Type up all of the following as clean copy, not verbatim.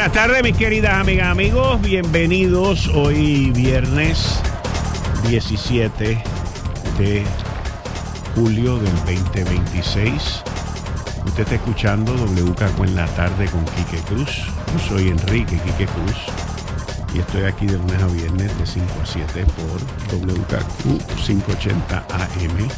Buenas tardes, mis queridas amigas, amigos. Bienvenidos hoy viernes 17 de julio del 2026. Usted está escuchando WKQ en la tarde con Quique Cruz. Yo soy Enrique Quique Cruz y estoy aquí de lunes a viernes de 5 a 7 por WKQ 580 AM.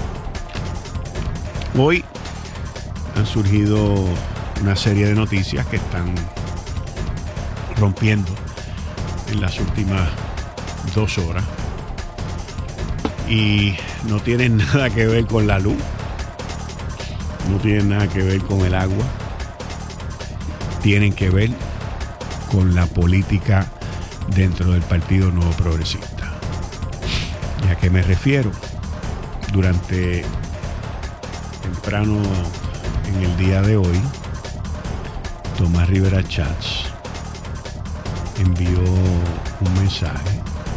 Hoy han surgido una serie de noticias que están rompiendo en las últimas 2 horas y no tienen nada que ver con la luz, no tienen nada que ver con el agua, tienen que ver con la política dentro del Partido Nuevo Progresista. ¿Y a qué me refiero? Durante temprano en el día de hoy, Tomás Rivera Chats envió un mensaje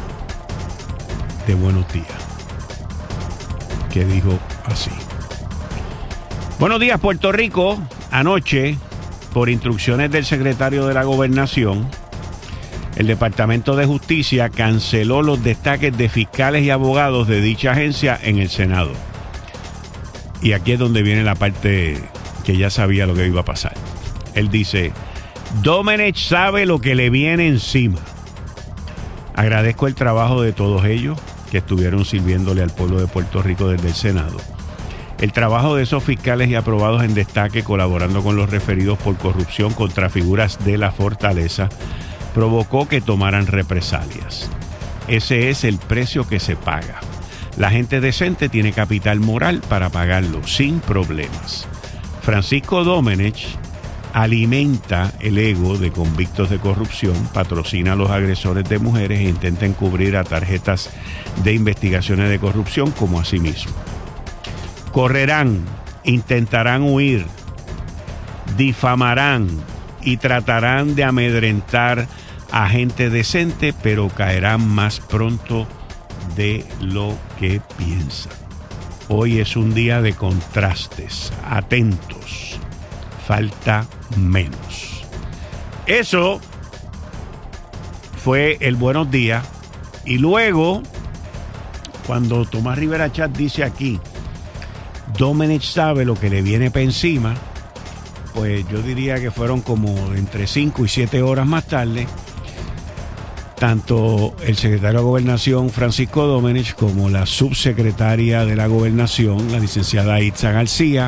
de buenos días que dijo así: buenos días, Puerto Rico. Anoche, por instrucciones del secretario de la Gobernación, el Departamento de Justicia canceló los destaques de fiscales y abogados de dicha agencia en el Senado. Y aquí es donde viene la parte que ya sabía lo que iba a pasar. Él dice: Domenech sabe lo que le viene encima. Agradezco el trabajo de todos ellos que estuvieron sirviéndole al pueblo de Puerto Rico desde el Senado. El trabajo de esos fiscales y aprobados en destaque colaborando con los referidos por corrupción contra figuras de la fortaleza provocó que tomaran represalias. Ese es el precio que se paga. La gente decente tiene capital moral para pagarlo sin problemas. Francisco Domenech alimenta el ego de convictos de corrupción, patrocina a los agresores de mujeres e intenta encubrir a tarjetas de investigaciones de corrupción como a sí mismo. Correrán, intentarán huir, difamarán y tratarán de amedrentar a gente decente, pero caerán más pronto de lo que piensan. Hoy es un día de contrastes, atentos, falta menos. Eso fue el buenos días. Y luego, cuando Tomás Rivera Chat dice aquí, Domenech sabe lo que le viene para encima, pues yo diría que fueron como entre 5 y 7 horas más tarde, tanto el secretario de Gobernación, Francisco Domenech, como la subsecretaria de la Gobernación, la licenciada Itza García,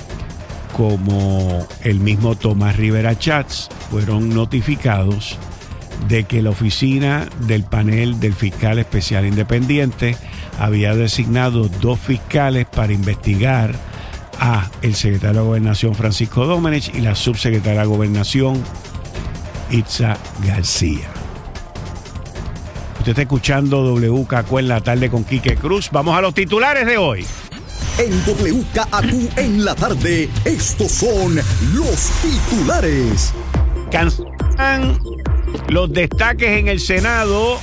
como el mismo Tomás Rivera Chats, fueron notificados de que la oficina del panel del fiscal especial independiente había designado 2 fiscales para investigar a el secretario de Gobernación, Francisco Domenech, y la subsecretaria de Gobernación, Itza García. Usted está escuchando WKQ en la tarde con Quique Cruz. Vamos a los titulares de hoy. En WKQ en la tarde, estos son los titulares. Cancelan los destaques en el Senado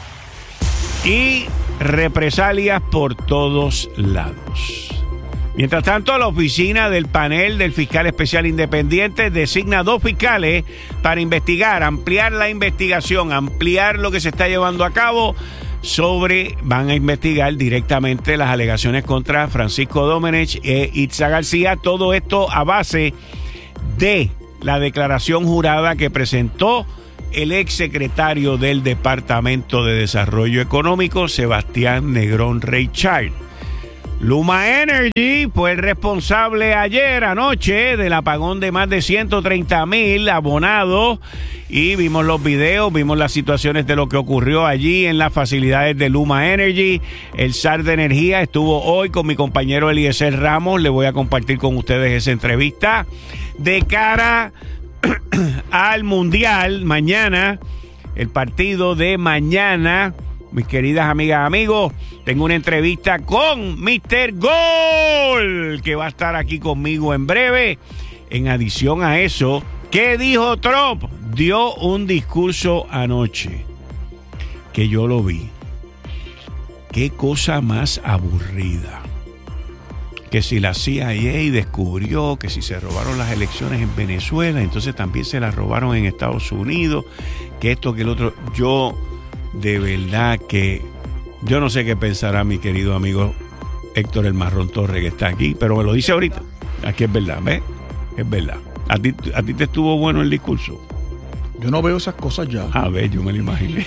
y represalias por todos lados. Mientras tanto, la oficina del panel del fiscal especial independiente designa 2 fiscales para investigar, ampliar la investigación, ampliar lo que se está llevando a cabo van a investigar directamente las alegaciones contra Francisco Domenech e Itza García. Todo esto a base de la declaración jurada que presentó el exsecretario del Departamento de Desarrollo Económico, Sebastián Negrón Reichard. Luma Energy fue el responsable anoche del apagón de más de 130,000 abonados, y vimos los videos, vimos las situaciones de lo que ocurrió allí en las facilidades de Luma Energy. El SAR de Energía estuvo hoy con mi compañero Eliezer Ramos. Le voy a compartir con ustedes esa entrevista de cara al Mundial mañana, el partido de mañana. Mis queridas amigas, amigos, tengo una entrevista con Mr. Gol, que va a estar aquí conmigo en breve. En adición a eso, ¿qué dijo Trump? Dio un discurso anoche, que yo lo vi. Qué cosa más aburrida. que si la CIA descubrió que si se robaron las elecciones en Venezuela, entonces también se las robaron en Estados Unidos, que esto, que el otro. Yo, de verdad que, yo no sé qué pensará mi querido amigo Héctor el Marrón Torres, que está aquí, pero me lo dice ahorita. Aquí es verdad, ¿ves? Es verdad. ¿A ti te estuvo bueno el discurso? Yo no veo esas cosas ya. A ver, yo me lo imaginé.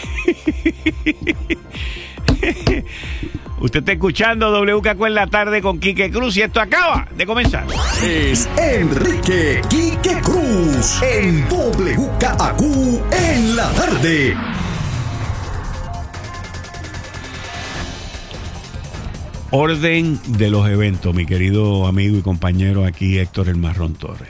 Usted está escuchando WKQ en la tarde con Quique Cruz y esto acaba de comenzar. Es Enrique Quique Cruz en WKQ en la tarde. Orden de los eventos, mi querido amigo y compañero aquí Héctor el Marrón Torres.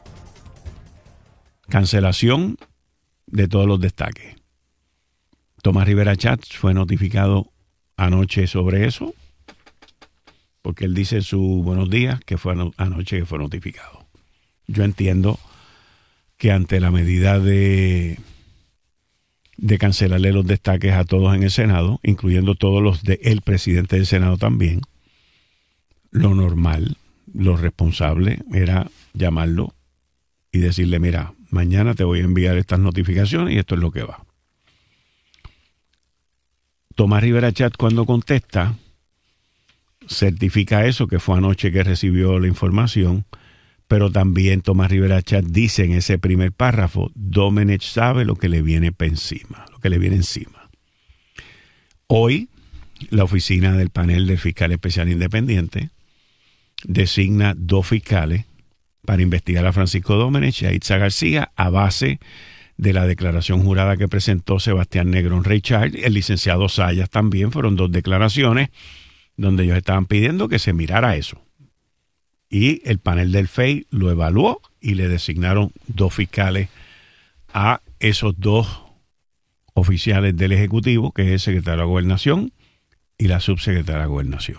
Cancelación de todos los destaques. Tomás Rivera Chats fue notificado anoche sobre eso, porque él dice en su buenos días que fue anoche que fue notificado. Yo entiendo que ante la medida de cancelarle los destaques a todos en el Senado, incluyendo todos los del presidente del Senado también, lo normal, lo responsable era llamarlo y decirle, mira, mañana te voy a enviar estas notificaciones y esto es lo que va. Tomás Rivera Chat, cuando contesta, certifica eso, que fue anoche que recibió la información, pero también Tomás Rivera Chat dice en ese primer párrafo, Domenech sabe lo que le viene encima, lo que le viene encima. Hoy, la oficina del panel del fiscal especial independiente designa 2 fiscales para investigar a Francisco Domenech y a Itza García a base de la declaración jurada que presentó Sebastián Negrón Richard. El licenciado Sayas también, fueron 2 declaraciones donde ellos estaban pidiendo que se mirara eso. Y el panel del FEI lo evaluó y le designaron 2 fiscales a esos 2 oficiales del Ejecutivo, que es el secretario de Gobernación y la subsecretaria de Gobernación.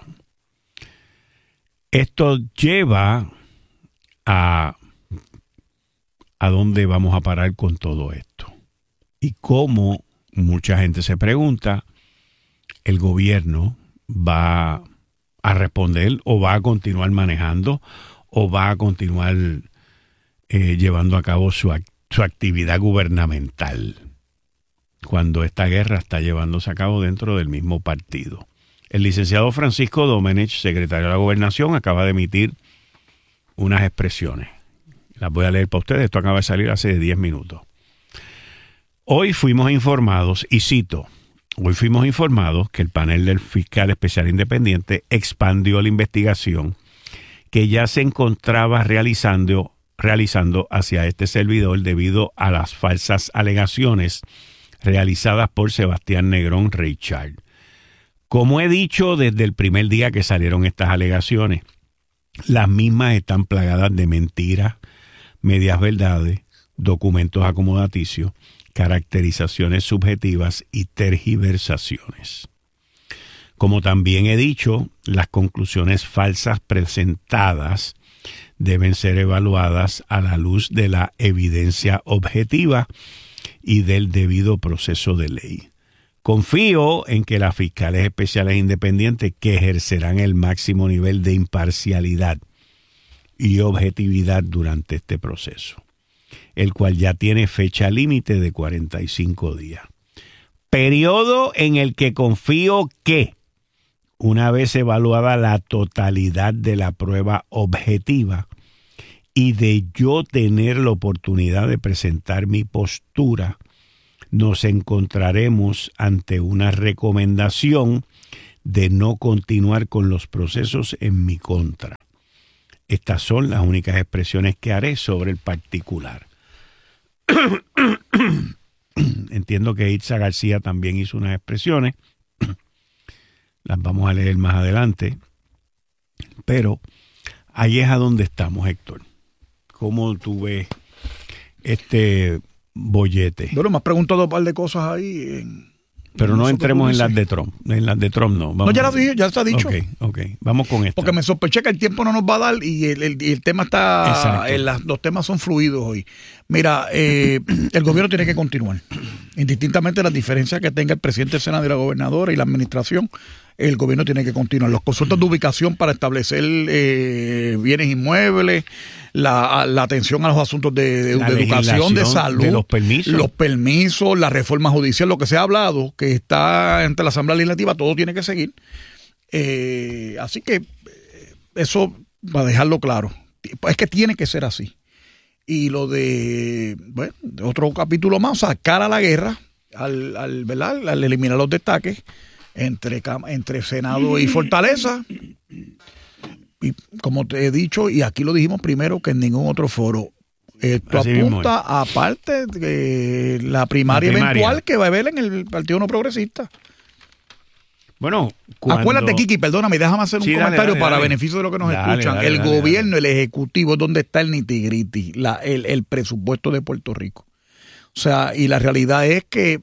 Esto lleva a dónde vamos a parar con todo esto. Y cómo mucha gente se pregunta, el gobierno va a responder o va a continuar manejando o va a continuar llevando a cabo su actividad gubernamental cuando esta guerra está llevándose a cabo dentro del mismo partido. El licenciado Francisco Domenech, secretario de la Gobernación, acaba de emitir unas expresiones. Las voy a leer para ustedes. Esto acaba de salir hace 10 minutos. Hoy fuimos informados, y cito, hoy fuimos informados que el panel del fiscal especial independiente expandió la investigación que ya se encontraba realizando hacia este servidor debido a las falsas alegaciones realizadas por Sebastián Negrón Richard. Como he dicho desde el primer día que salieron estas alegaciones, las mismas están plagadas de mentiras, medias verdades, documentos acomodaticios, caracterizaciones subjetivas y tergiversaciones. Como también he dicho, las conclusiones falsas presentadas deben ser evaluadas a la luz de la evidencia objetiva y del debido proceso de ley. Confío en que las fiscales especiales independientes, que ejercerán el máximo nivel de imparcialidad y objetividad durante este proceso, el cual ya tiene fecha límite de 45 días. Periodo en el que confío que, una vez evaluada la totalidad de la prueba objetiva y de yo tener la oportunidad de presentar mi postura, nos encontraremos ante una recomendación de no continuar con los procesos en mi contra. Estas son las únicas expresiones que haré sobre el particular. Entiendo que Itza García también hizo unas expresiones. Las vamos a leer más adelante. Pero ahí es a donde estamos, Héctor. ¿Cómo tú ves este bollete? Bueno, me has preguntado un par de cosas ahí. Pero no entremos en las de Trump. En las de Trump no. Vamos. No, ya está dicho. Ok. Vamos con esto. Porque me sospeché que el tiempo no nos va a dar y el tema está... los temas son fluidos hoy. Mira, el gobierno tiene que continuar. Indistintamente de las diferencias que tenga el presidente del Senado y la gobernadora y la administración, el gobierno tiene que continuar. Los consultas de ubicación para establecer bienes inmuebles, la atención a los asuntos de educación, de salud, de los permisos, la reforma judicial, lo que se ha hablado, que está entre la Asamblea Legislativa, todo tiene que seguir. Así que eso, para dejarlo claro, es que tiene que ser así. Y lo de, bueno, otro capítulo más, sacar a la guerra, al eliminar los destaques entre Senado y Fortaleza. Y como te he dicho, y aquí lo dijimos primero que en ningún otro foro, esto así apunta aparte de la primaria eventual que va a haber en el Partido No Progresista. Bueno, acuérdate, Kiki, perdóname, déjame hacer un comentario para beneficio de los que nos escuchan. El gobierno, el ejecutivo, es donde está el nitty-gritty, el presupuesto de Puerto Rico. O sea, y la realidad es que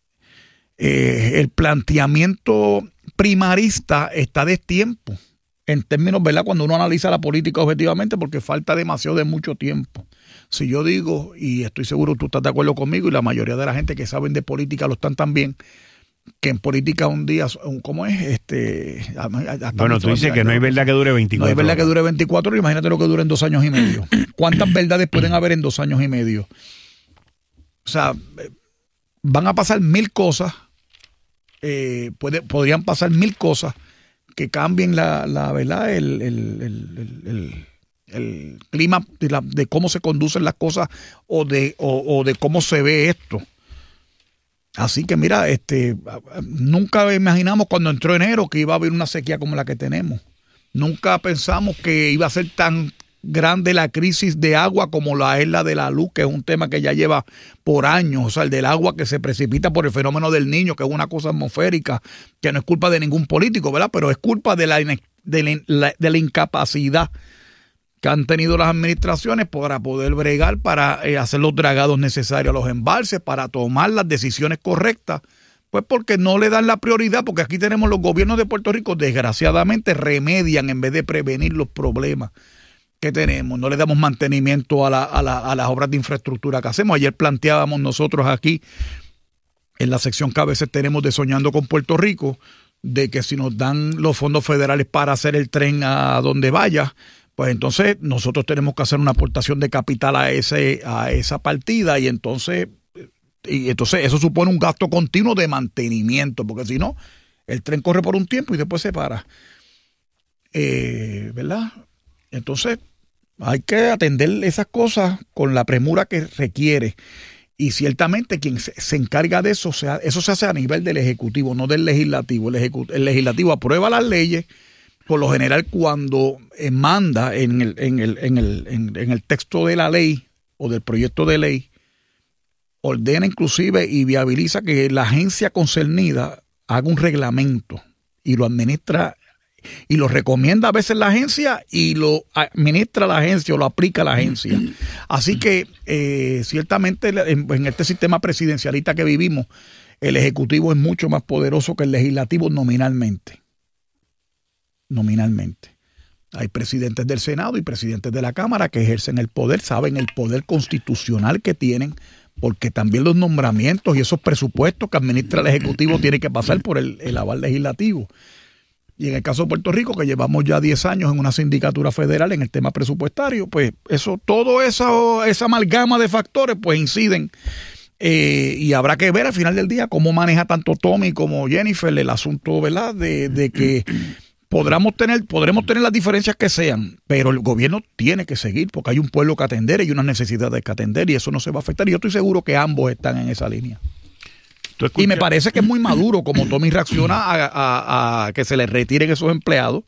el planteamiento primarista está de tiempo, en términos, ¿verdad?, cuando uno analiza la política objetivamente, porque falta demasiado de mucho tiempo. Si yo digo, y estoy seguro tú estás de acuerdo conmigo, y la mayoría de la gente que saben de política lo están también, que en política un día, ¿cómo es? Bueno, tú dices que no hay verdad que dure 24 horas. No hay verdad que dure 24 horas, imagínate lo que dure en 2 años y medio. ¿Cuántas verdades pueden haber en 2 años y medio? O sea, van a pasar 1000 cosas, podrían pasar 1000 cosas que cambien la verdad, el clima de cómo se conducen las cosas o de cómo se ve esto. Así que mira, nunca imaginamos cuando entró enero que iba a haber una sequía como la que tenemos. Nunca pensamos que iba a ser tan grande la crisis de agua como la de la luz, que es un tema que ya lleva por años. O sea, el del agua que se precipita por el fenómeno del Niño, que es una cosa atmosférica, que no es culpa de ningún político, ¿verdad? Pero es culpa de la incapacidad que han tenido las administraciones para poder bregar, para hacer los dragados necesarios a los embalses, para tomar las decisiones correctas, pues porque no le dan la prioridad, porque aquí tenemos los gobiernos de Puerto Rico, desgraciadamente remedian en vez de prevenir los problemas que tenemos. No le damos mantenimiento a las obras de infraestructura que hacemos. Ayer planteábamos nosotros aquí, en la sección que a veces tenemos de Soñando con Puerto Rico, de que si nos dan los fondos federales para hacer el tren a donde vaya, pues entonces nosotros tenemos que hacer una aportación de capital a esa partida y entonces eso supone un gasto continuo de mantenimiento, porque si no, el tren corre por un tiempo y después se para. ¿Verdad? Entonces hay que atender esas cosas con la premura que requiere. Y ciertamente quien se encarga de eso, eso se hace a nivel del Ejecutivo, no del Legislativo. El Legislativo aprueba las leyes. Por lo general, cuando manda en el texto de la ley o del proyecto de ley, ordena inclusive y viabiliza que la agencia concernida haga un reglamento y lo administra y lo recomienda a veces la agencia y lo administra la agencia o lo aplica la agencia. Así que ciertamente en este sistema presidencialista que vivimos, el Ejecutivo es mucho más poderoso que el Legislativo nominalmente. Hay presidentes del Senado y presidentes de la Cámara que ejercen el poder, saben el poder constitucional que tienen, porque también los nombramientos y esos presupuestos que administra el Ejecutivo tienen que pasar por el aval legislativo. Y en el caso de Puerto Rico, que llevamos ya 10 años en una sindicatura federal en el tema presupuestario, pues toda esa amalgama de factores pues inciden. Y habrá que ver al final del día cómo maneja tanto Tommy como Jennifer el asunto, ¿verdad? De que podremos tener las diferencias que sean, pero el gobierno tiene que seguir porque hay un pueblo que atender y unas necesidades que atender y eso no se va a afectar. Y yo estoy seguro que ambos están en esa línea. Y me parece que es muy maduro como Tommy reacciona a que se le retiren esos empleados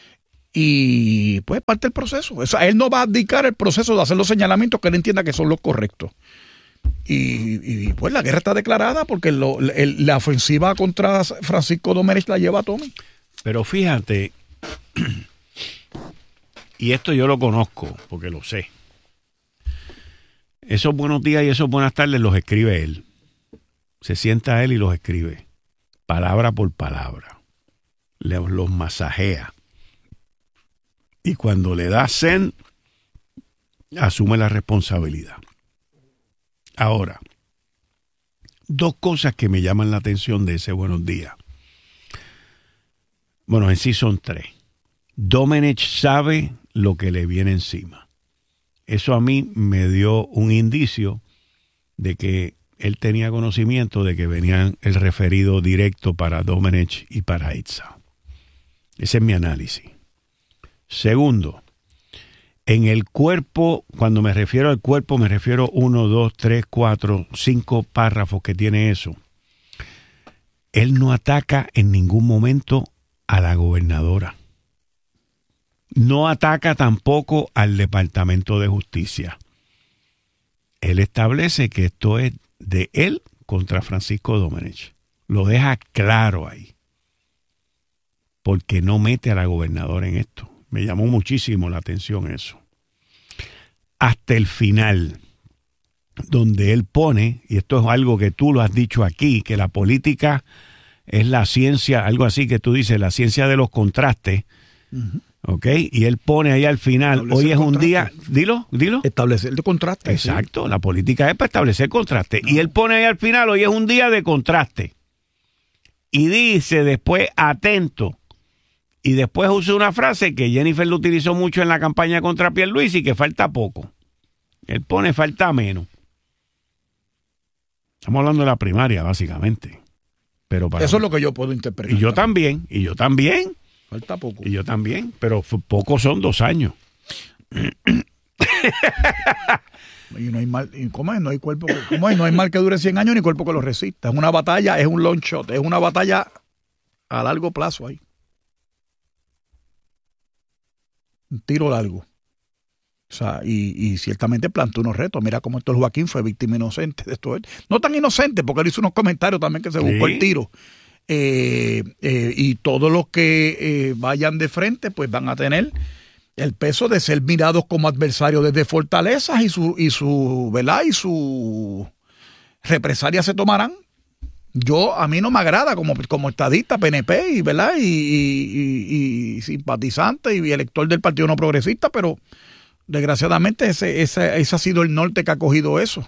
y pues parte del proceso. O sea, él no va a abdicar el proceso de hacer los señalamientos que él entienda que son los correctos. Y pues la guerra está declarada porque la ofensiva contra Francisco Domenech la lleva a Tommy. Pero fíjate, y esto yo lo conozco porque lo sé. Esos buenos días y esos buenas tardes los escribe él. Se sienta él y los escribe, palabra por palabra. Los masajea. Y cuando le da zen, asume la responsabilidad. Ahora, 2 cosas que me llaman la atención de ese buenos días. bueno, en sí son 3. Domenech sabe lo que le viene encima. Eso a mí me dio un indicio de que él tenía conocimiento de que venían el referido directo para Domenech y para Itza. Ese es mi análisis. Segundo, en el cuerpo, cuando me refiero al cuerpo, me refiero a 1, 2, 3, 4, 5 párrafos que tiene eso. Él no ataca en ningún momento a la gobernadora. No ataca tampoco al Departamento de Justicia. Él establece que esto es de él contra Francisco Domenech. Lo deja claro ahí. Porque no mete a la gobernadora en esto. Me llamó muchísimo la atención eso. Hasta el final, donde él pone, y esto es algo que tú lo has dicho aquí, que la política es la ciencia, algo así que tú dices, la ciencia de los contrastes. Uh-huh. ¿Ok? Y él pone ahí al final, establecer hoy es un día, dilo. Establecer el contraste. Exacto, sí. La política es para establecer contraste. No. Y él pone ahí al final, hoy es un día de contraste. Y dice después, atento. Y después usa una frase que Jennifer lo utilizó mucho en la campaña contra Pierluisi, que falta poco. Él pone falta menos. Estamos hablando de la primaria, básicamente. Pero para eso es lo que yo puedo interpretar. Y yo también. Falta poco. Y yo también, pero poco son 2 años. Y no hay mal, ¿cómo es? No hay cuerpo, ¿cómo es? No hay mal que dure 100 años ni cuerpo que lo resista. Es una batalla, es un long shot, es una batalla a largo plazo ahí. Un tiro largo. O sea, y ciertamente planteó unos retos. Mira cómo esto Joaquín fue víctima inocente de esto. No tan inocente, porque él hizo unos comentarios también que se buscó el tiro. Y todos los que vayan de frente pues van a tener el peso de ser mirados como adversarios desde fortalezas y su ¿verdad? Y su represalias se tomarán. A mí no me agrada como estadista PNP y ¿verdad? Y simpatizante y elector del Partido No Progresista, pero desgraciadamente ese ha sido el norte que ha cogido eso.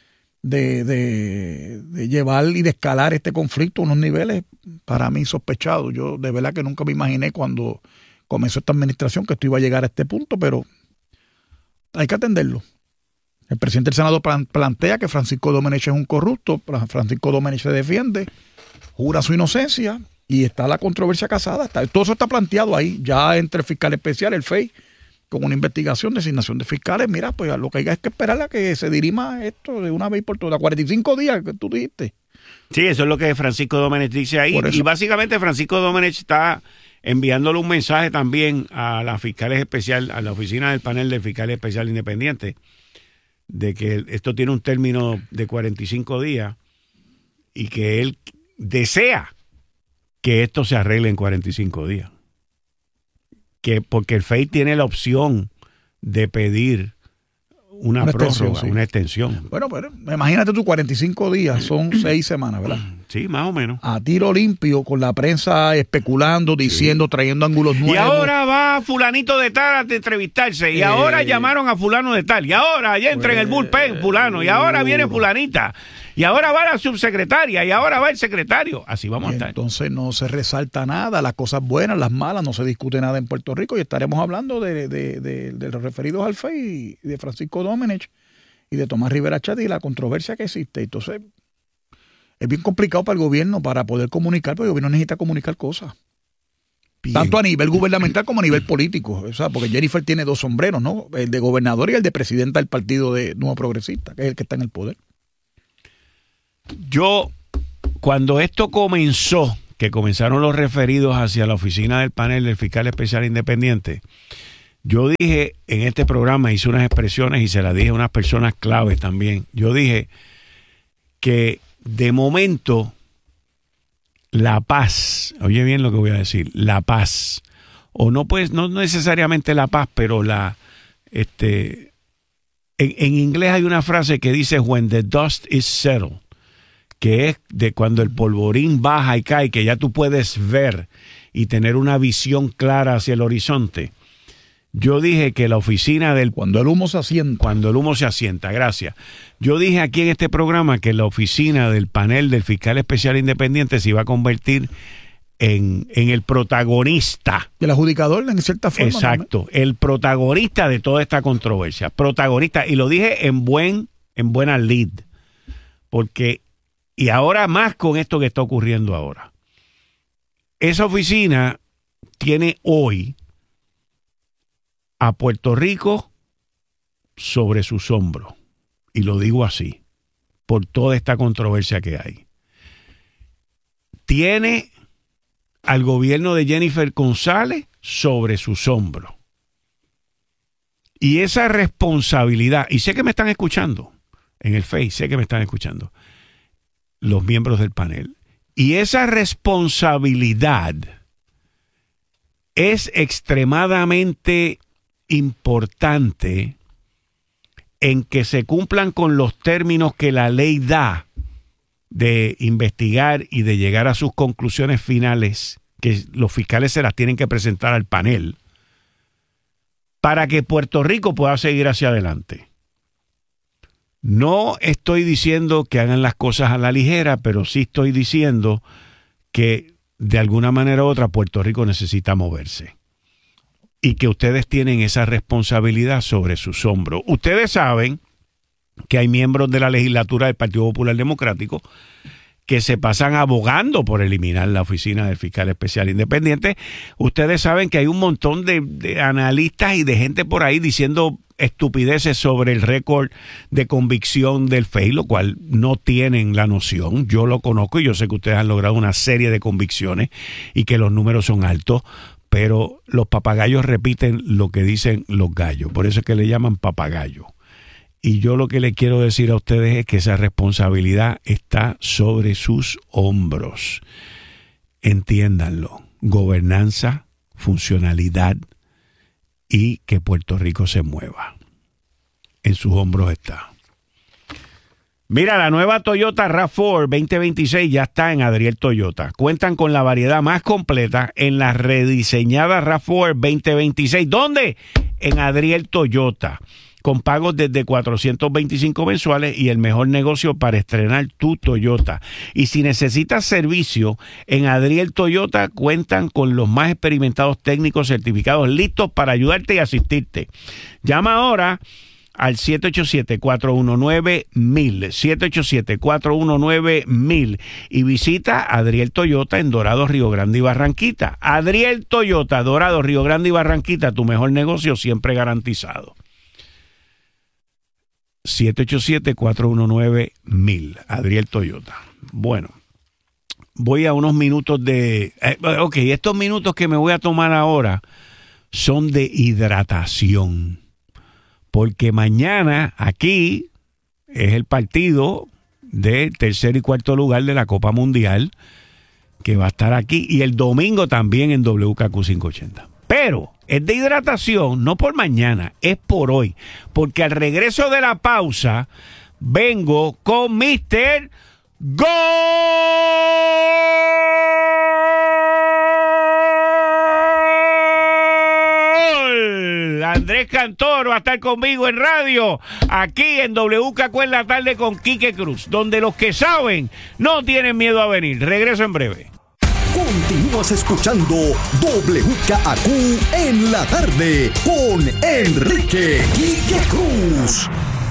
De llevar y de escalar este conflicto a unos niveles para mí sospechados. Yo de verdad que nunca me imaginé cuando comenzó esta administración que esto iba a llegar a este punto, pero hay que atenderlo. El presidente del Senado plantea que Francisco Domenech es un corrupto. Francisco Domenech se defiende, jura su inocencia y está la controversia casada. Todo eso está planteado ahí, ya entre el fiscal especial, el FEI, con una investigación, designación de fiscales. Mira, pues lo que hay es que esperar a que se dirima esto de una vez por todas. 45 días que tú dijiste. Sí, eso es lo que Francisco Domenech dice ahí. Y básicamente Francisco Domenech está enviándole un mensaje también a las fiscales especiales, a la oficina del panel de fiscales especiales independientes, de que esto tiene un término de 45 días y que él desea que esto se arregle en 45 días. Porque el FEI tiene la opción de pedir una prórroga, sí. Una extensión. Bueno, pero imagínate tú, 45 días, son 6 semanas, ¿verdad? Sí, más o menos. A tiro limpio, con la prensa especulando, diciendo, trayendo ángulos nuevos. Y ahora va fulanito de tal a entrevistarse, y ahora llamaron a fulano de tal, y ahora ya entra en el bullpen fulano, y ahora viene fulanita, y ahora va la subsecretaria, y ahora va el secretario. Así vamos a estar. Entonces no se resalta nada, las cosas buenas, las malas, no se discute nada en Puerto Rico, y estaremos hablando de los referidos al FEI, y de Francisco Domenech, y de Tomás Rivera Chatz, y la controversia que existe. Entonces es bien complicado para el gobierno para poder comunicar, porque el gobierno necesita comunicar cosas. Bien. Tanto a nivel gubernamental como a nivel político. O sea, porque Jennifer tiene 2 sombreros, ¿no? El de gobernador y el de presidenta del Partido Nuevo Progresista, que es el que está en el poder. Yo, cuando esto comenzó, que comenzaron los referidos hacia la oficina del panel del fiscal especial independiente, yo dije en este programa, hice unas expresiones y se las dije a unas personas claves también. Yo dije que de momento la paz, oye bien lo que voy a decir, la paz, o no pues no necesariamente la paz, pero en inglés hay una frase que dice when the dust is settled, que es de cuando el polvorín baja y cae, que ya tú puedes ver y tener una visión clara hacia el horizonte. Yo dije que la oficina del... Cuando el humo se asienta. Cuando el humo se asienta, gracias. Yo dije aquí en este programa que la oficina del panel del fiscal especial independiente se iba a convertir en el protagonista. Y el adjudicador, en cierta forma. Exacto, el protagonista de toda esta controversia. Protagonista, y lo dije en buena lid, porque, y ahora más con esto que está ocurriendo ahora. Esa oficina tiene hoy a Puerto Rico sobre sus hombros. Y lo digo así, por toda esta controversia que hay. Tiene al gobierno de Jennifer González sobre sus hombros. Y esa responsabilidad, y sé que me están escuchando en el Face, sé que me están escuchando los miembros del panel, y esa responsabilidad es extremadamente importante en que se cumplan con los términos que la ley da de investigar y de llegar a sus conclusiones finales, que los fiscales se las tienen que presentar al panel, para que Puerto Rico pueda seguir hacia adelante. No estoy diciendo que hagan las cosas a la ligera, pero sí estoy diciendo que de alguna manera u otra Puerto Rico necesita moverse. Y que ustedes tienen esa responsabilidad sobre sus hombros. Ustedes saben que hay miembros de la legislatura del Partido Popular Democrático que se pasan abogando por eliminar la oficina del fiscal especial independiente. Ustedes saben que hay un montón de analistas y de gente por ahí diciendo estupideces sobre el récord de convicción del FEI, lo cual no tienen la noción. Yo lo conozco y yo sé que ustedes han logrado una serie de convicciones y que los números son altos, pero los papagayos repiten lo que dicen los gallos. Por eso es que le llaman papagayo. Y yo lo que le quiero decir a ustedes es que esa responsabilidad está sobre sus hombros. Entiéndanlo. Gobernanza, funcionalidad y que Puerto Rico se mueva. En sus hombros está. Mira, la nueva Toyota RAV4 2026 ya está en Adriel Toyota. Cuentan con la variedad más completa en la rediseñada RAV4 2026. ¿Dónde? En Adriel Toyota. Con pagos desde 425 mensuales y el mejor negocio para estrenar tu Toyota. Y si necesitas servicio, en Adriel Toyota cuentan con los más experimentados técnicos certificados listos para ayudarte y asistirte. Llama ahora al 787-419-1000, 787-419-1000 y visita Adriel Toyota en Dorado, Río Grande y Barranquita. Adriel Toyota, Dorado, Río Grande y Barranquita, tu mejor negocio siempre garantizado. 787-419-1000, Adriel Toyota. Bueno, voy a unos minutos de... estos minutos que me voy a tomar ahora son de hidratación. Porque mañana aquí es el partido de tercer y cuarto lugar de la Copa Mundial que va a estar aquí. Y el domingo también en WKQ 580. Pero es de hidratación, no por mañana, es por hoy. Porque al regreso de la pausa, vengo con Mr. Gol. Andrés Cantor va a estar conmigo en radio, aquí en WKQ en la tarde con Quique Cruz, donde los que saben no tienen miedo a venir. Regreso en breve. Continúas escuchando WKQ en la tarde con Enrique Quique Cruz.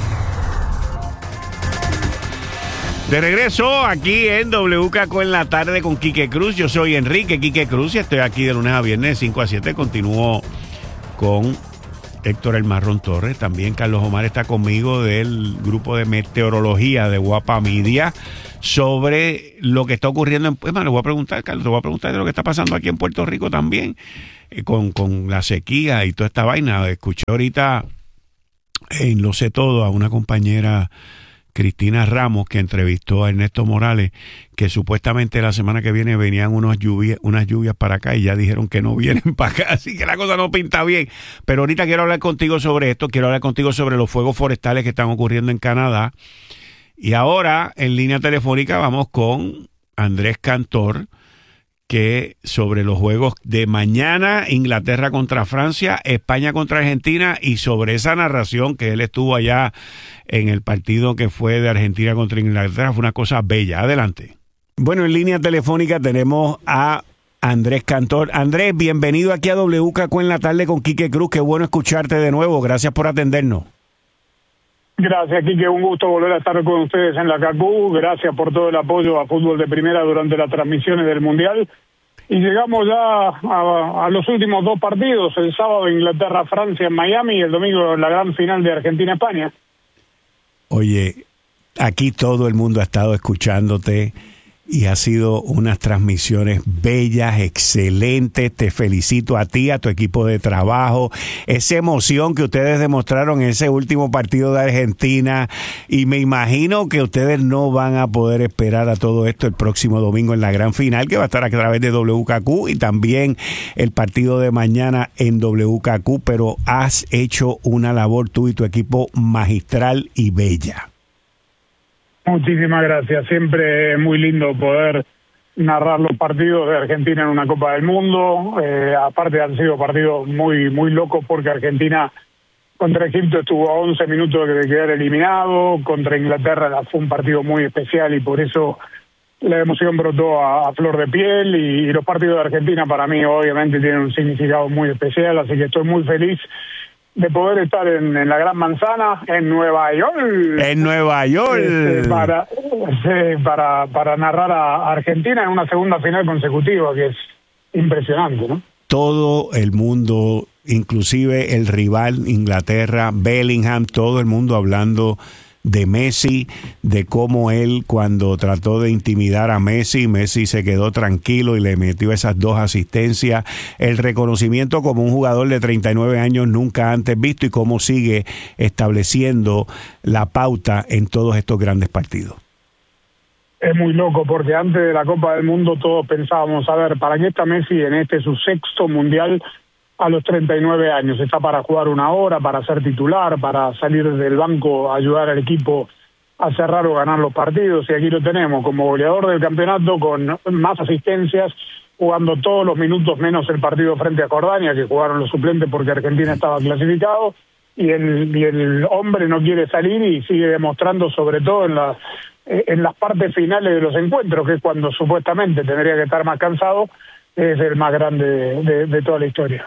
De regreso aquí en WKQ en la tarde con Quique Cruz. Yo soy Enrique Quique Cruz y estoy aquí de lunes a viernes de 5 a 7. Continúo con Héctor El Marrón Torres. También Carlos Omar está conmigo del grupo de meteorología de Guapa Media sobre lo que está ocurriendo en... Pues, le voy a preguntar, Carlos, te voy a preguntar de lo que está pasando aquí en Puerto Rico también, con la sequía y toda esta vaina. Escuché ahorita en Lo Sé Todo a una compañera, Cristina Ramos, que entrevistó a Ernesto Morales, que supuestamente la semana que viene venían unas lluvias para acá y ya dijeron que no vienen para acá, así que la cosa no pinta bien. Pero ahorita quiero hablar contigo sobre esto, quiero hablar contigo sobre los fuegos forestales que están ocurriendo en Canadá. Y ahora, en línea telefónica, vamos con Andrés Cantor, que sobre los juegos de mañana, Inglaterra contra Francia, España contra Argentina, y sobre esa narración que él estuvo allá en el partido que fue de Argentina contra Inglaterra, fue una cosa bella. Adelante. Bueno, en línea telefónica tenemos a Andrés Cantor. Andrés, bienvenido aquí a WKQ en la tarde con Quique Cruz. Qué bueno escucharte de nuevo. Gracias por atendernos. Gracias, Quique. Un gusto volver a estar con ustedes en la KQ. Gracias por todo el apoyo a Fútbol de Primera durante las transmisiones del Mundial. Y llegamos ya a los últimos 2 partidos. El sábado Inglaterra-Francia en Miami y el domingo la gran final de Argentina-España. Oye, aquí todo el mundo ha estado escuchándote y ha sido unas transmisiones bellas, excelentes. Te felicito a ti, a tu equipo de trabajo. Esa emoción que ustedes demostraron en ese último partido de Argentina, y me imagino que ustedes no van a poder esperar a todo esto el próximo domingo en la gran final, que va a estar a través de WKQ, y también el partido de mañana en WKQ, pero has hecho una labor tú y tu equipo magistral y bella. Muchísimas gracias. Siempre es muy lindo poder narrar los partidos de Argentina en una Copa del Mundo. Aparte han sido partidos muy locos porque Argentina contra Egipto estuvo a 11 minutos de quedar eliminado. Contra Inglaterra fue un partido muy especial y por eso la emoción brotó a flor de piel. Y los partidos de Argentina para mí obviamente tienen un significado muy especial, así que estoy muy feliz de poder estar en la Gran Manzana, en Nueva York. En Nueva York. Para narrar a Argentina en una segunda final consecutiva, que es impresionante, ¿no? Todo el mundo, inclusive el rival Inglaterra, Bellingham, todo el mundo hablando de Messi, de cómo él cuando trató de intimidar a Messi se quedó tranquilo y le metió esas 2 asistencias, el reconocimiento como un jugador de 39 años nunca antes visto y cómo sigue estableciendo la pauta en todos estos grandes partidos. Es muy loco porque antes de la Copa del Mundo todos pensábamos, a ver, ¿para qué está Messi en su 6º Mundial a los 39 años? Está para jugar 1 hora, para ser titular, para salir del banco, ayudar al equipo a cerrar o ganar los partidos, y aquí lo tenemos como goleador del campeonato con más asistencias, jugando todos los minutos menos el partido frente a Jordania, que jugaron los suplentes porque Argentina estaba clasificado, y el hombre no quiere salir y sigue demostrando, sobre todo en las partes finales de los encuentros, que es cuando supuestamente tendría que estar más cansado, es el más grande de toda la historia.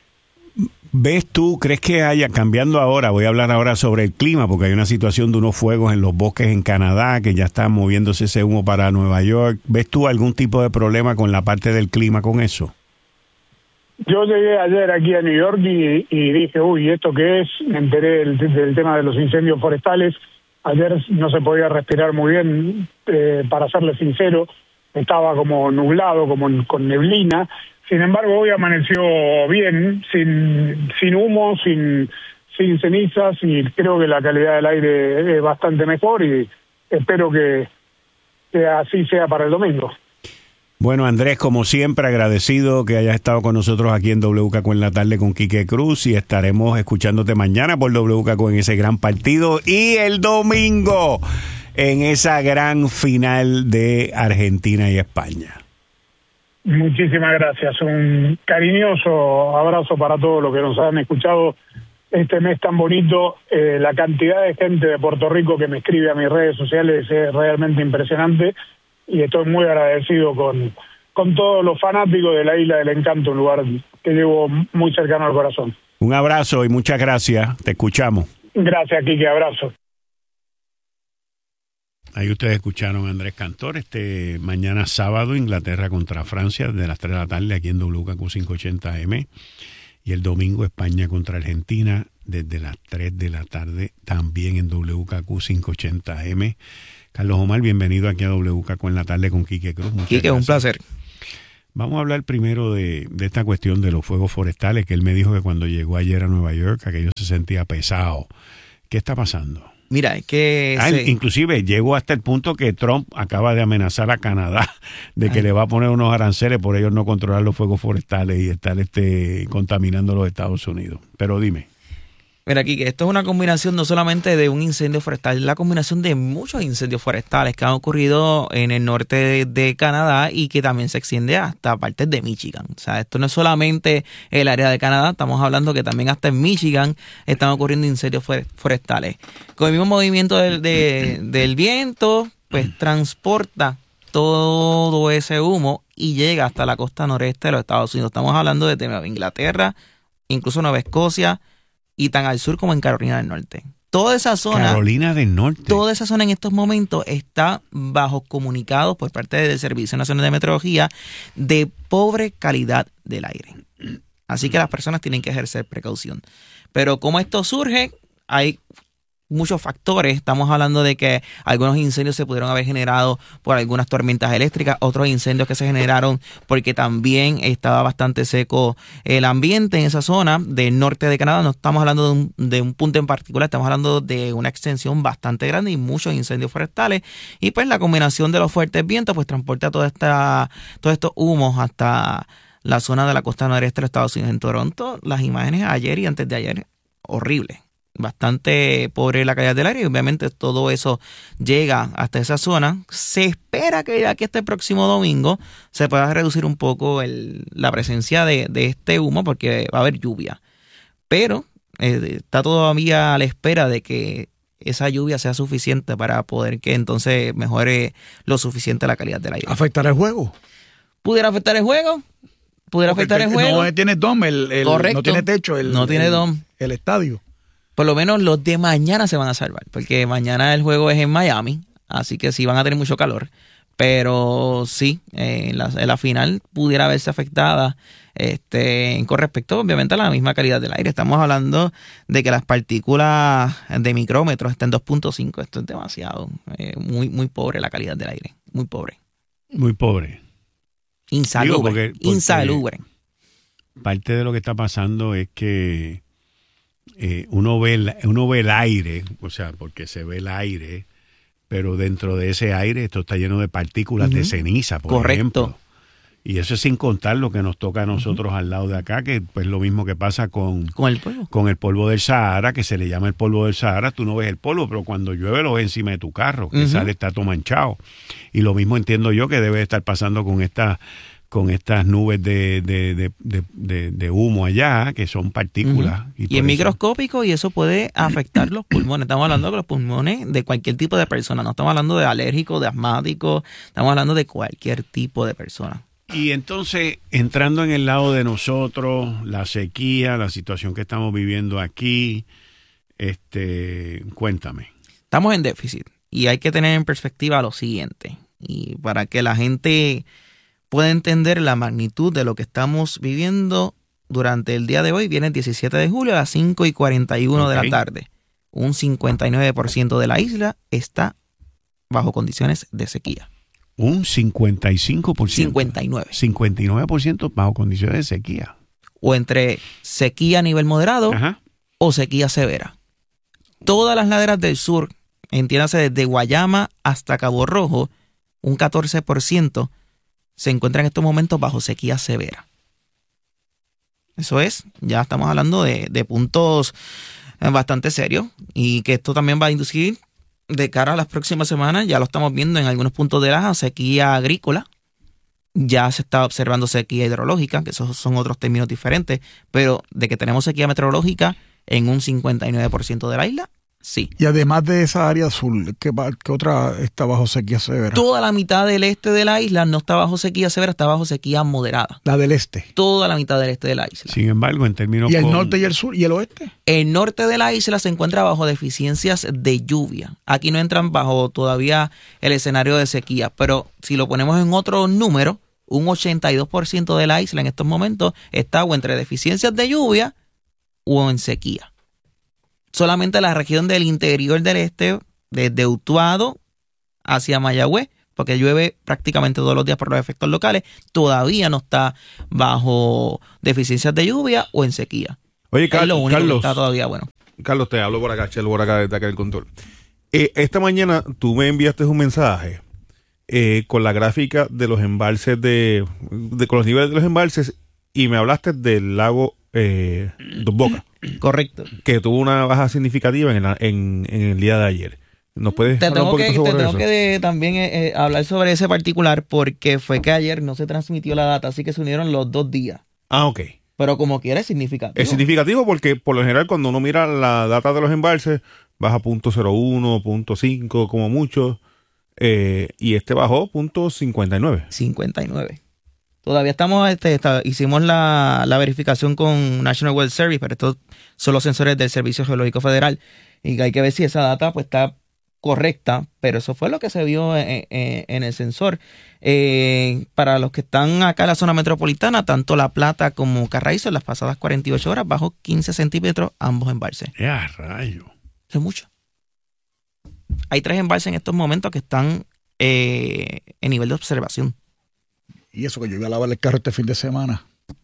¿Ves tú, crees que haya, cambiando ahora, voy a hablar ahora sobre el clima, porque hay una situación de unos fuegos en los bosques en Canadá, que ya está moviéndose ese humo para Nueva York? ¿Ves tú algún tipo de problema con la parte del clima con eso? Yo llegué ayer aquí a New York y dije, uy, ¿esto qué es? Me enteré del tema de los incendios forestales. Ayer no se podía respirar muy bien, para serle sincero, estaba como nublado, como con neblina. Sin embargo, hoy amaneció bien, sin humo, sin cenizas, y creo que la calidad del aire es bastante mejor y espero que así sea para el domingo. Bueno, Andrés, como siempre, agradecido que hayas estado con nosotros aquí en WKQ en la tarde con Quique Cruz, y estaremos escuchándote mañana por WKQ en ese gran partido y el domingo en esa gran final de Argentina y España. Muchísimas gracias. Un cariñoso abrazo para todos los que nos han escuchado este mes tan bonito. La cantidad de gente de Puerto Rico que me escribe a mis redes sociales es realmente impresionante y estoy muy agradecido con todos los fanáticos de la Isla del Encanto, un lugar que llevo muy cercano al corazón. Un abrazo y muchas gracias. Te escuchamos. Gracias, Quique. Abrazo. Ahí ustedes escucharon a Andrés Cantor. Mañana sábado, Inglaterra contra Francia, desde las 3 de la tarde, aquí en WKQ 580 AM. Y el domingo, España contra Argentina, desde las 3 de la tarde, también en WKQ 580 AM. Carlos Omar, bienvenido aquí a WKQ en la tarde con Quique Cruz. Quique, un placer. Vamos a hablar primero de esta cuestión de los fuegos forestales, que él me dijo que cuando llegó ayer a Nueva York, aquello se sentía pesado. ¿Qué está pasando? Mira, es que... Inclusive llegó hasta el punto que Trump acaba de amenazar a Canadá de que le va a poner unos aranceles por ellos no controlar los fuegos forestales y estar contaminando los Estados Unidos. Pero dime. Mira, aquí que esto es una combinación no solamente de un incendio forestal, es la combinación de muchos incendios forestales que han ocurrido en el norte de Canadá y que también se extiende hasta partes de Michigan. O sea, esto no es solamente el área de Canadá, estamos hablando que también hasta en Michigan están ocurriendo incendios forestales. Con el mismo movimiento del viento, pues transporta todo ese humo y llega hasta la costa noreste de los Estados Unidos. Estamos hablando de Nueva Inglaterra, incluso Nueva Escocia y tan al sur como en Carolina del Norte. Toda esa zona, Carolina del Norte. Toda esa zona en estos momentos está bajo comunicados por parte del Servicio Nacional de Meteorología de pobre calidad del aire. Así que las personas tienen que ejercer precaución. Pero como esto surge, hay muchos factores. Estamos hablando de que algunos incendios se pudieron haber generado por algunas tormentas eléctricas, otros incendios que se generaron porque también estaba bastante seco el ambiente en esa zona del norte de Canadá. No estamos hablando de un punto en particular, estamos hablando de una extensión bastante grande y muchos incendios forestales. Y pues la combinación de los fuertes vientos pues transporta todos estos humos hasta la zona de la costa noreste de los Estados Unidos. En Toronto, las imágenes ayer y antes de ayer, horribles. Bastante pobre la calidad del aire y obviamente todo eso llega hasta esa zona. Se espera que aquí este próximo domingo se pueda reducir un poco la presencia de este humo porque va a haber lluvia. Pero está todavía a la espera de que esa lluvia sea suficiente para poder que entonces mejore lo suficiente la calidad del aire. ¿Afectará el juego? ¿Pudiera afectar el juego? ¿Pudiera afectar el juego? No tiene dome, no tiene techo, no tiene dome. El estadio. Por lo menos los de mañana se van a salvar, porque mañana el juego es en Miami, así que sí van a tener mucho calor. Pero sí, la final pudiera verse afectada con respecto, obviamente, a la misma calidad del aire. Estamos hablando de que las partículas de micrómetros están en 2.5. Esto es demasiado. Muy, muy pobre la calidad del aire. Muy pobre. Muy pobre. Insalubre. Porque insalubre. Parte de lo que está pasando es que uno ve el aire, o sea, porque se ve el aire, pero dentro de ese aire esto está lleno de partículas de ceniza, por ejemplo. Y eso es sin contar lo que nos toca a nosotros al lado de acá, que pues lo mismo que pasa con el polvo del Sahara, que se le llama el polvo del Sahara. Tú no ves el polvo, pero cuando llueve lo ves encima de tu carro, que sale, está todo manchado. Y lo mismo entiendo yo que debe estar pasando con estas nubes de humo allá, que son partículas. Y es microscópico y eso puede afectar los pulmones. Estamos hablando de los pulmones de cualquier tipo de persona. No estamos hablando de alérgicos, de asmáticos. Estamos hablando de cualquier tipo de persona. Y entonces, entrando en el lado de nosotros, la sequía, la situación que estamos viviendo aquí, cuéntame. Estamos en déficit y hay que tener en perspectiva lo siguiente. Y para que la gente pueda entender la magnitud de lo que estamos viviendo durante el día de hoy, viene el 17 de julio a las 5:41 de la tarde. Un 59% de la isla está bajo condiciones de sequía. Un 55%. 59% bajo condiciones de sequía. O entre sequía a nivel moderado o sequía severa. Todas las laderas del sur, entiéndase desde Guayama hasta Cabo Rojo, un 14% se encuentran en estos momentos bajo sequía severa. Eso es, ya estamos hablando de puntos bastante serios y que esto también va a inducir de cara a las próximas semanas. Ya lo estamos viendo en algunos puntos de la sequía agrícola. Ya se está observando sequía hidrológica, que esos son otros términos diferentes, pero de que tenemos sequía meteorológica en un 59% de la isla, sí. Y además de esa área azul, ¿qué otra está bajo sequía severa? Toda la mitad del este de la isla no está bajo sequía severa, está bajo sequía moderada. La del este. Toda la mitad del este de la isla. Sin embargo, en términos... ¿Y el norte y el sur y el oeste? El norte de la isla se encuentra bajo deficiencias de lluvia. Aquí no entran bajo todavía el escenario de sequía, pero si lo ponemos en otro número, un 82% de la isla en estos momentos está o entre deficiencias de lluvia o en sequía. Solamente la región del interior del este, desde Utuado hacia Mayagüez, porque llueve prácticamente todos los días por los efectos locales, todavía no está bajo deficiencias de lluvia o en sequía. Oye, Carlos, está todavía bueno. Carlos, te hablo por acá, Chelo, por acá, desde acá del control. Esta mañana tú me enviaste un mensaje con la gráfica de los embalses con los niveles de los embalses y me hablaste del lago Dos Bocas. Correcto. Que tuvo una baja significativa en el día de ayer. ¿Nos puedes hablar un poquito sobre eso? Te tengo que también hablar sobre ese particular porque fue que ayer no se transmitió la data, así que se unieron los 2 días. Ah, ok. Pero como quiera es significativo. Es significativo porque por lo general cuando uno mira la data de los embalses baja 0.01, 0.5 como mucho. y este bajó .59. 59. Todavía estamos, hicimos la verificación con National Weather Service, pero estos son los sensores del Servicio Geológico Federal. Y hay que ver si esa data pues está correcta, pero eso fue lo que se vio en el sensor. Para los que están acá en la zona metropolitana, tanto La Plata como Carraízo en las pasadas 48 horas bajó 15 centímetros ambos embalses. ¡Ya, rayo! Es mucho. Hay 3 embalses en estos momentos que están en nivel de observación. Y eso que yo iba a lavar el carro este fin de semana.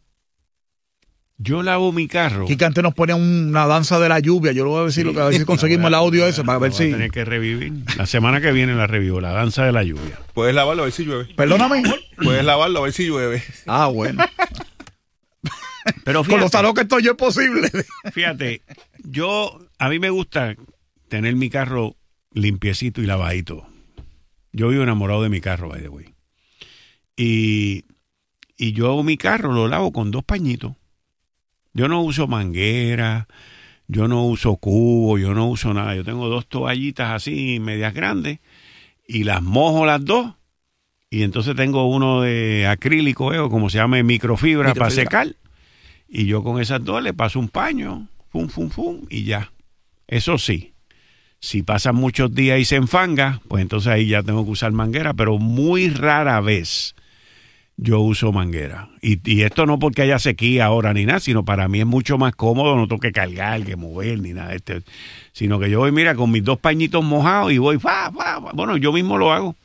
Yo lavo mi carro. Kika antes nos ponía una danza de la lluvia. Yo lo voy a decir, a ver si conseguimos el audio ese para ver si. Tener que revivir. La semana que viene la revivo, la danza de la lluvia. Puedes lavarlo a ver si llueve. Perdóname. Puedes lavarlo a ver si llueve. Ah, bueno. Pero con lo salón que estoy yo es posible. Fíjate, a mí me gusta tener mi carro limpiecito y lavadito. Yo vivo enamorado de mi carro, by the way. Y yo mi carro lo lavo con 2 pañitos. Yo no uso manguera, yo no uso cubo, yo no uso nada. Yo tengo 2 toallitas así, medias grandes, y las mojo las 2. Y entonces tengo uno de acrílico, como se llama, microfibra para secar. Y yo con esas 2 le paso un paño, fum, fum, fum, y ya. Eso sí, si pasan muchos días y se enfanga, pues entonces ahí ya tengo que usar manguera, pero muy rara vez yo uso manguera. Y esto no porque haya sequía ahora ni nada, sino para mí es mucho más cómodo, no tengo que cargar, que mover, ni nada. Sino que yo voy, mira, con mis 2 pañitos mojados y voy, bueno, yo mismo lo hago.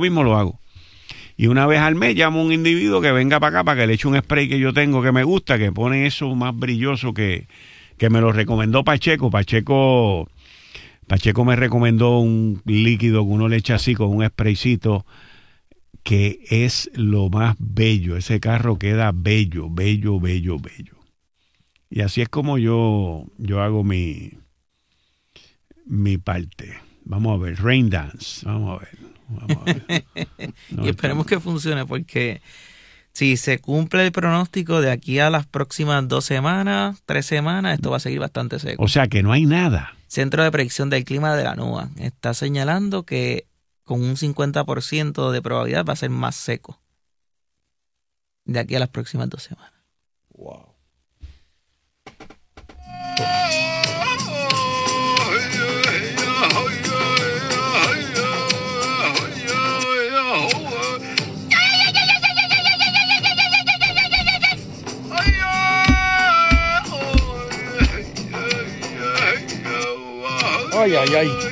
Y una vez al mes llamo a un individuo que venga para acá para que le eche un spray que yo tengo que me gusta, que pone eso más brilloso que me lo recomendó Pacheco. Pacheco me recomendó un líquido que uno le echa así con un spraycito, que es lo más bello. Ese carro queda bello. Y así es como yo hago mi parte. Vamos a ver, Rain Dance. Vamos a ver. Y esperemos que funcione, porque si se cumple el pronóstico de aquí a las próximas 2 semanas, 3 semanas, esto va a seguir bastante seco. O sea que no hay nada. Centro de Predicción del Clima de la NOAA está señalando que con un 50% de probabilidad va a ser más seco de aquí a las próximas 2 semanas. Wow. Ay, ay, ay.